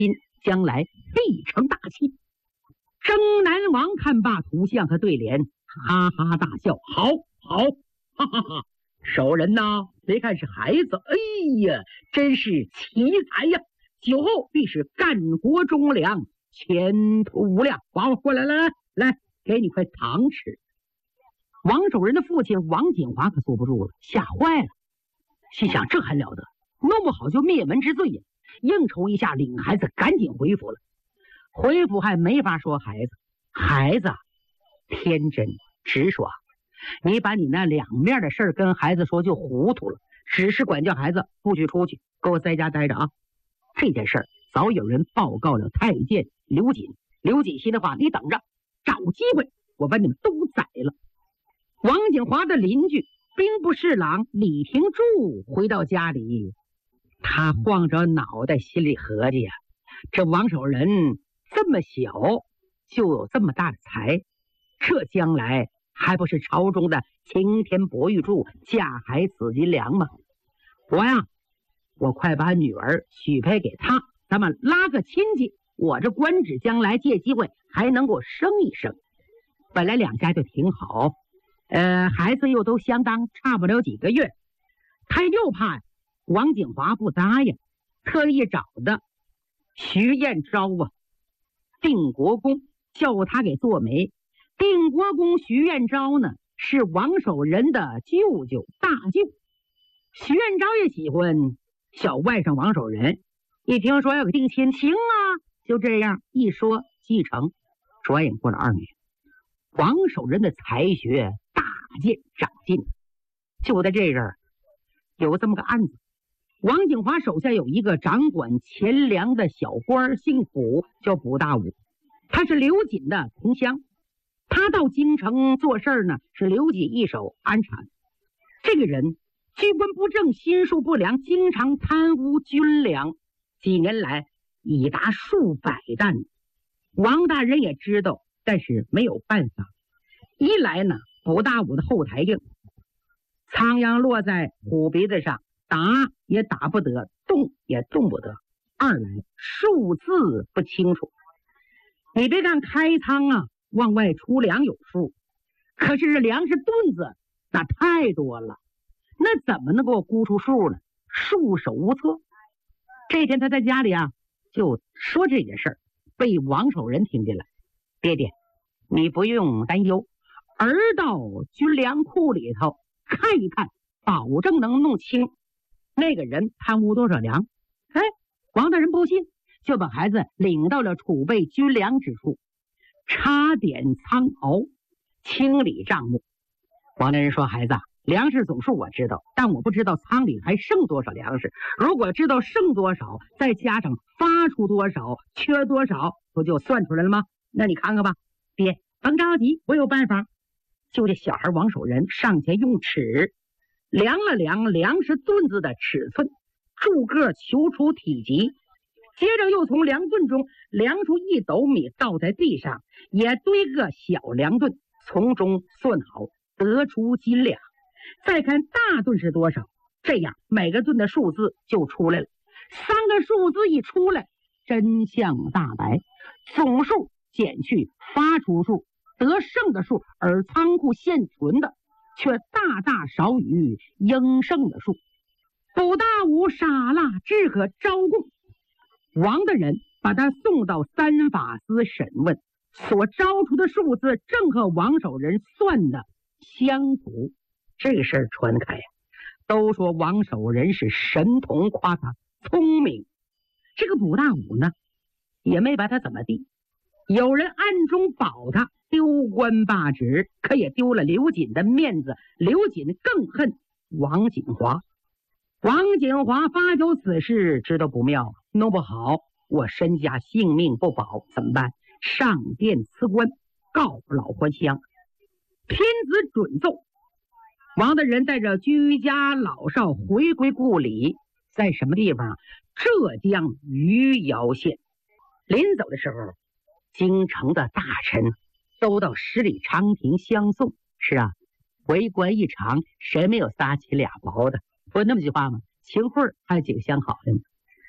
亲将来必成大器。征南王看罢图像和对联，哈哈大笑：“好，好，哈哈哈！守人呐，别看是孩子，哎呀，真是奇才呀！酒后必是干国忠良，前途无量。王过来，来，给你块糖吃。”王守仁的父亲王景华可坐不住了，吓坏了，心想这还了得，弄不好就灭门之罪呀！应酬一下，领孩子赶紧回府了。回府还没法说孩子天真直爽，你把你那两面的事儿跟孩子说就糊涂了，只是管教孩子，不许出去，给我在家待着啊！这件事儿早有人报告了太监刘瑾，刘瑾心的话，你等着，找机会我把你们都宰了。王景华的邻居兵部侍郎李廷柱回到家里，他晃着脑袋，心里合计呀，这王守仁这么小就有这么大的才，这将来还不是朝中的擎天博玉柱，架海紫金梁吗？我快把女儿许配给他，咱们拉个亲戚，我这官职将来借机会还能够升一升。本来两家就挺好，孩子又都相当，差不了几个月，他又怕王景华不答应，特意找的徐彦昭定国公，叫他给做媒。定国公徐彦昭呢，是王守仁的舅舅大舅。徐彦昭也喜欢小外甥王守仁，一听说要给定亲，行啊，就这样一说继承。转眼过了2年，王守仁的才学大见长进。就在这阵儿，有这么个案子，王景华手下有一个掌管钱粮的小官，姓卜，叫卜大武，他是刘瑾的同乡。他到京城做事呢，是刘瑾一手安产。这个人居官不正，心术不良，经常贪污军粮，几年来已达数百担。王大人也知道，但是没有办法。一来呢，卜大武的后台硬，仓央落在虎鼻子上，打也打不得，动也动不得；二来数字不清楚。你别看开仓啊，往外出粮有数，可是粮食吨子那太多了，那怎么能够估出数呢？束手无策。这天他在家里啊，就说这件事儿，被王守仁听见了。爹爹，你不用担忧，儿到军粮库里头看一看，保证能弄清那个人贪污多少粮。王大人不信，就把孩子领到了储备军粮之处，插点仓熬，清理账目。王大人说：“孩子，粮食总数我知道，但我不知道仓里还剩多少粮食。如果知道剩多少，再加上发出多少，缺多少，不就算出来了吗？那你看看吧。爹，甭着急，我有办法。”就这小孩王守仁上前用尺量了量粮食吨子的尺寸，逐个求出体积，接着又从粮吨中量出1斗米，倒在地上，也堆个小粮吨，从中算好，得出斤两。再看大吨是多少，这样每个吨的数字就出来了。3个数字一出来，真相大白，总数减去发出数，得剩的数，而仓库现存的却大大少于应剩的数。卜大武傻了，只可招供。王大人把他送到3法司审问，所招出的数字正和王守仁算的相符。这个事儿传开呀，都说王守仁是神童，夸他聪明。这个卜大武呢，也没把他怎么地，有人暗中保他，丢官罢职，可也丢了刘瑾的面子。刘瑾更恨王景华。王景华发觉此事，知道不妙，弄不好我身家性命不保，怎么办？上殿辞官，告老还乡。天子准奏，王大人带着居家老少回归故里，在什么地方？浙江余姚县。临走的时候，京城的大臣都到十里长亭相送。是啊，为官一场，谁没有撒起俩包的？不是那么句话吗？情会还有几个相好的吗？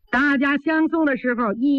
大家相送的时候一